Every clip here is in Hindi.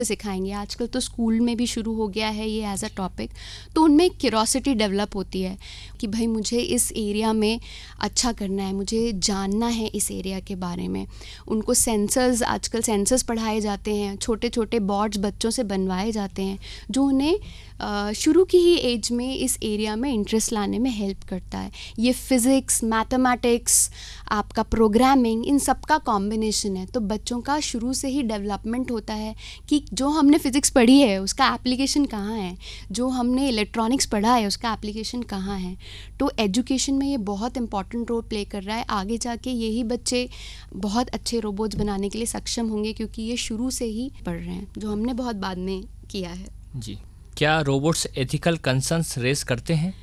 सिखाएंगे। आजकल तो स्कूल में भी शुरू हो गया है ये एज अ टॉपिक। तो उनमें क्यूरोसिटी डेवलप होती है कि भाई मुझे इस एरिया में अच्छा करना है, मुझे जानना है इस एरिया के बारे में। उनको सेंसर्स, आजकल सेंसर्स पढ़ाए जाते हैं, छोटे छोटे बोर्ड्स बच्चों से बनवाए जाते हैं जो उन्हें शुरू की ही एज में इस एरिया में इंटरेस्ट लाने में हेल्प करता है। ये फिज़िक्स, मैथमेटिक्स, आपका प्रोग्रामिंग, इन सब का कॉम्बिनेशन है। तो बच्चों का शुरू से ही डेवलपमेंट होता है कि जो हमने फ़िज़िक्स पढ़ी है उसका एप्लीकेशन कहाँ है, जो हमने इलेक्ट्रॉनिक्स पढ़ा है उसका एप्लीकेशन कहाँ है। तो एजुकेशन में ये बहुत इंपॉर्टेंट रोल प्ले कर रहा है। आगे जाके यही बच्चे बहुत अच्छे रोबोट्स बनाने के लिए सक्षम होंगे क्योंकि ये शुरू से ही पढ़ रहे हैं, जो हमने बहुत बाद में किया है। जी, क्या रोबोट्स एथिकल कंसर्न्स रेस करते हैं?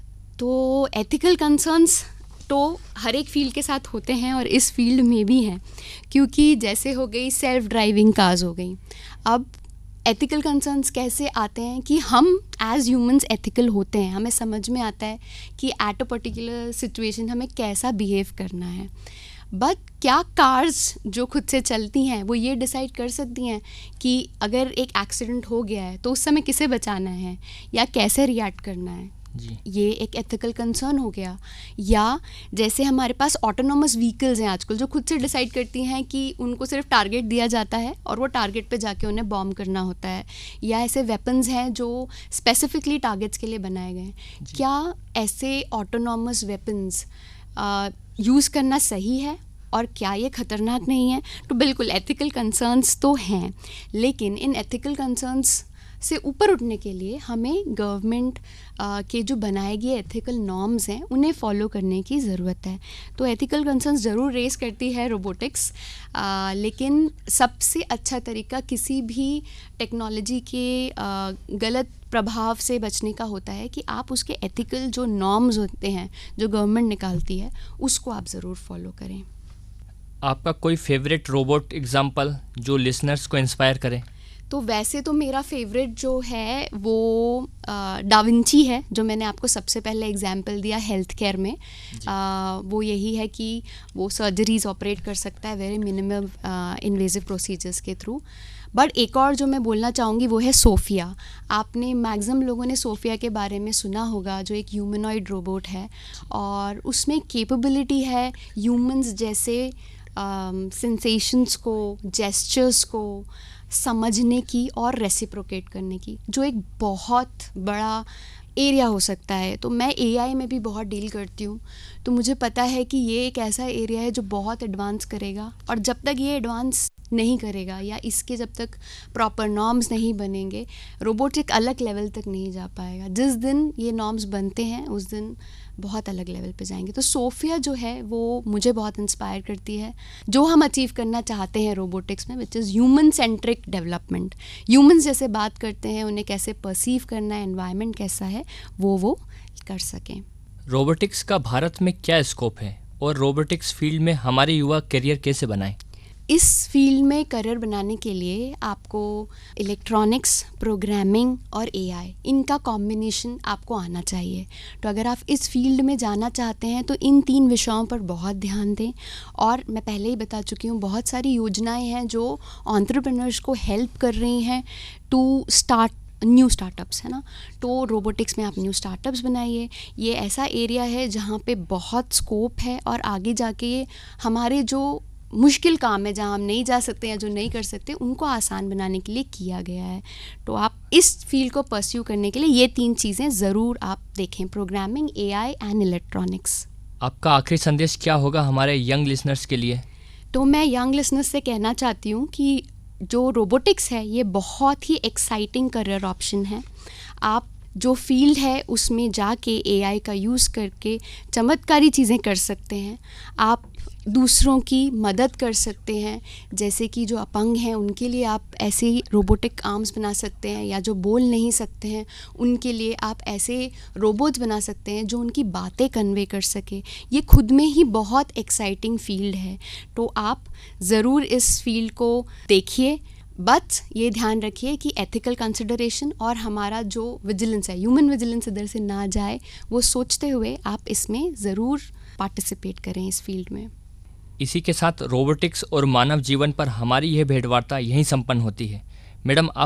तो एथिकल कंसर्न्स तो हर एक फील्ड के साथ होते हैं और इस फील्ड में भी हैं, क्योंकि जैसे हो गई सेल्फ ड्राइविंग कार्स हो गई। अब एथिकल कंसर्न्स कैसे आते हैं कि हम एज ह्यूमंस एथिकल होते हैं, हमें समझ में आता है कि एट अ पर्टिकुलर सिचुएशन हमें कैसा बिहेव करना है। बट क्या कार्स जो खुद से चलती हैं वो ये डिसाइड कर सकती हैं कि अगर एक एक्सीडेंट हो गया है तो उस समय किसे बचाना है या कैसे रिएक्ट करना है? जी, ये एक एथिकल कंसर्न हो गया। या जैसे हमारे पास ऑटोनोमस व्हीकल्स हैं आजकल जो खुद से डिसाइड करती हैं कि उनको सिर्फ टारगेट दिया जाता है और वो टारगेट पे जाके उन्हें बॉम्ब करना होता है। या ऐसे वेपन्स हैं जो स्पेसिफिकली टारगेट्स के लिए बनाए गए हैं। क्या ऐसे ऑटोनोमस वेपन्स यूज़ करना सही है और क्या ये ख़तरनाक नहीं है? तो बिल्कुल एथिकल कंसर्न्स तो हैं, लेकिन इन एथिकल कंसर्न्स से ऊपर उठने के लिए हमें गवर्नमेंट के जो बनाए गए एथिकल नॉर्म्स हैं उन्हें फॉलो करने की ज़रूरत है। तो एथिकल कंसर्न्स ज़रूर रेस करती है रोबोटिक्स, लेकिन सबसे अच्छा तरीका किसी भी टेक्नोलॉजी के गलत प्रभाव से बचने का होता है कि आप उसके एथिकल जो नॉर्म्स होते हैं जो गवर्नमेंट निकालती है उसको आप ज़रूर फॉलो करें। आपका कोई फेवरेट रोबोट एग्जाम्पल जो लिसनर्स को इंस्पायर करे? तो वैसे तो मेरा फेवरेट जो है वो डाविंची है, जो मैंने आपको सबसे पहले एग्जाम्पल दिया हेल्थ केयर में। वो यही है कि वो सर्जरीज ऑपरेट कर सकता है वेरी मिनिमम इन्वेजिव प्रोसीजर्स के थ्रू। बट एक और जो मैं बोलना चाहूँगी वो है सोफिया। आपने मैक्सिमम लोगों ने सोफिया के बारे में सुना होगा, जो एक ह्यूमनॉइड रोबोट है और उसमें कैपेबिलिटी है ह्यूमंस जैसे सेंसेशंस को, जेस्चर्स को समझने की और रेसिप्रोकेट करने की, जो एक बहुत बड़ा एरिया हो सकता है। तो मैं एआई में भी बहुत डील करती हूँ, तो मुझे पता है कि ये एक ऐसा एरिया है जो बहुत एडवांस करेगा और जब तक ये एडवांस नहीं करेगा या इसके जब तक प्रॉपर नॉर्म्स नहीं बनेंगे, रोबोट एक अलग लेवल तक नहीं जा पाएगा। जिस दिन ये नॉर्म्स बनते हैं उस दिन बहुत अलग लेवल पे जाएंगे। तो सोफिया जो है वो मुझे बहुत इंस्पायर करती है, जो हम अचीव करना चाहते हैं रोबोटिक्स में, which is human centric development. Humans जैसे बात करते हैं, उन्हें कैसे परसीव करना है, एनवायरनमेंट कैसा है, वो कर सकें। रोबोटिक्स का भारत में क्या स्कोप है और रोबोटिक्स फील्ड में हमारे युवा करियर कैसे बनाएं? इस फील्ड में करियर बनाने के लिए आपको इलेक्ट्रॉनिक्स, प्रोग्रामिंग और एआई, इनका कॉम्बिनेशन आपको आना चाहिए। तो अगर आप इस फील्ड में जाना चाहते हैं तो इन 3 विषयों पर बहुत ध्यान दें। और मैं पहले ही बता चुकी हूँ, बहुत सारी योजनाएं हैं जो एंटरप्रेन्योर्स को हेल्प कर रही हैं टू स्टार्ट न्यू स्टार्टअप्स, है ना। तो रोबोटिक्स में आप न्यू स्टार्टअप्स बनाइए। ये ऐसा एरिया है जहाँ पे बहुत स्कोप है और आगे जाके ये हमारे जो मुश्किल काम है, जहाँ हम नहीं जा सकते या जो नहीं कर सकते, उनको आसान बनाने के लिए किया गया है। तो आप इस फील्ड को परस्यू करने के लिए ये 3 चीज़ें ज़रूर आप देखें, प्रोग्रामिंग, एआई एंड इलेक्ट्रॉनिक्स। आपका आखिरी संदेश क्या होगा हमारे यंग लिसनर्स के लिए? तो मैं यंग लिसनर्स से कहना चाहती हूँ कि जो रोबोटिक्स है ये बहुत ही एक्साइटिंग करियर ऑप्शन है। आप जो फील्ड है उसमें जाके एआई का यूज़ करके चमत्कारी चीज़ें कर सकते हैं। आप दूसरों की मदद कर सकते हैं, जैसे कि जो अपंग हैं उनके लिए आप ऐसे ही रोबोटिक आर्म्स बना सकते हैं, या जो बोल नहीं सकते हैं उनके लिए आप ऐसे रोबोट्स बना सकते हैं जो उनकी बातें कन्वे कर सके। ये खुद में ही बहुत एक्साइटिंग फील्ड है। तो आप ज़रूर इस फील्ड को देखिए, बट ये ध्यान रखिए कि एथिकल कंसिडरेशन और हमारा जो विजिलेंस है, ह्यूमन विजिलेंस इधर से ना जाए, वो सोचते हुए आप इसमें ज़रूर पार्टिसिपेट करें इस फील्ड में। इसी के साथ रोबोटिक्स और मानव जीवन पर हमारी यह भेंटवार्ता यहीं संपन्न होती है। मैडम